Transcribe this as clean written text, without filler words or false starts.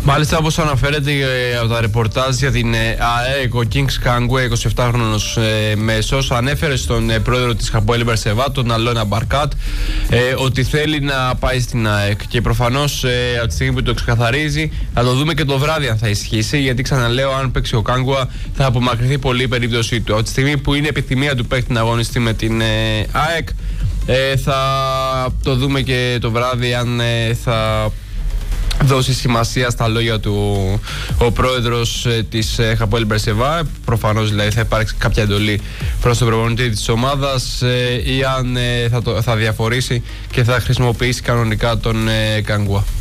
Μάλιστα, όπως αναφέρεται από τα ρεπορτάζ για την ΑΕΚ, ο Kings Kangwe, 27χρονος μέσος, ανέφερε στον πρόεδρο της Hapoel Be'er Sheva, τον Αλώνα Μπαρκάτ, ότι θέλει να πάει στην ΑΕΚ. Και προφανώς από τη στιγμή που το ξεκαθαρίζει, θα το δούμε και το βράδυ αν θα ισχύσει. Γιατί ξαναλέω, αν παίξει ο Kangwe, θα απομακρυνθεί πολύ η περίπτωσή του. Από τη στιγμή που είναι επιθυμία του παίκτη να αγωνιστεί με την ΑΕΚ, θα το δούμε και το βράδυ αν θα δώσει σημασία στα λόγια του ο πρόεδρος της Hapoel Be'er Sheva. Προφανώς δηλαδή θα υπάρξει κάποια εντολή προς τον προπονητή της ομάδας ή αν θα διαφορήσει και θα χρησιμοποιήσει κανονικά τον Kangwe.